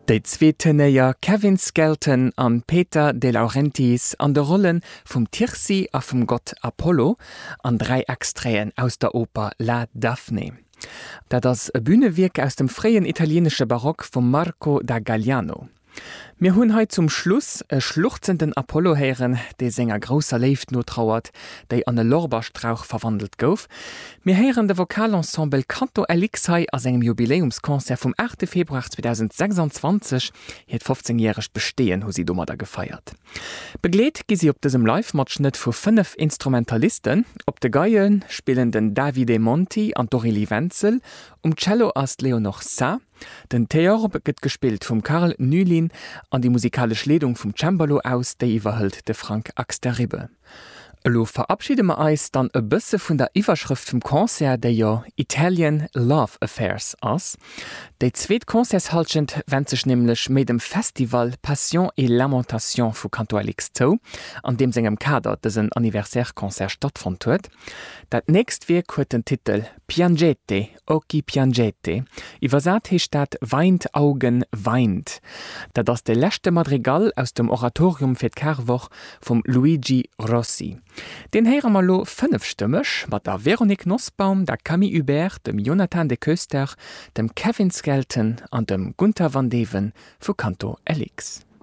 Dei zwee Tenneier Kevin Skelton an Peter De Laurentiis an de Rollen vum Tirsi a vum Gott Apollo an 3 Extréen aus der Oper La Daphne. Dat ass e Bühnewirk aus dem fréien italienesche Barock vum Marco da Galliano. Mir hunn heit zum Schluss e schluchzenden Apollo heieren, déi senger grosser Leift no trauert, déi an e Lorbeerstrauch verwandelt gouf. Mir heieren de Vokalensemble Canto Elixai as engem Jubiläumskonzert vom 8. Februar 2026 het 15-jährigg Bestehen hu sie dummer da gefeiert. Begleet gi sie op diesem Live-Matschnitt vu 5 Instrumentalisten, op de Geilen spielen den Davide Monti an Dorili Wenzel, Cello as Leonor Sa, den Theor gëtt gespielt vum Karl Nülin an die musikalisch Ledung vum Cembalo aus, déi iwwerhëlt de Frank Axterribbe. Lo verabschiede me eis dann e bësse vun der Iwerschrift vum Konzert, déi ja Italian Love Affairs ass. Dei zweet Konzershaltschend wendt sech nämlichlech méi dem Festival Passion et Lamentation vu Canto Elixto, an dem segem Kader dësen Anniversärkonzert stattfand huet. Dat nächst Werk huet den Titel Piangete, Occhi Piangete. Iwersat hecht dat Weint Augen weint. Dat ass de lächte Madrigal aus dem Oratorium fir d'Carwoch vum Luigi Rossi. Den heieren mal lo 5 Stimmech, mat der Veronique Nussbaum, der Camille Hubert, dem Jonathan de Köster, dem Kevin Skelton an dem Gunther van Deven vu Canto Elix.